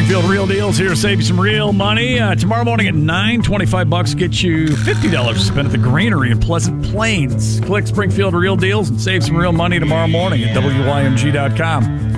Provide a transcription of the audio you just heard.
Springfield Real Deals here to save you some real money. Tomorrow morning at 9, $25 gets you $50 to spend at the Granary in Pleasant Plains. Click Springfield Real Deals and save some real money tomorrow morning at WYMG.com.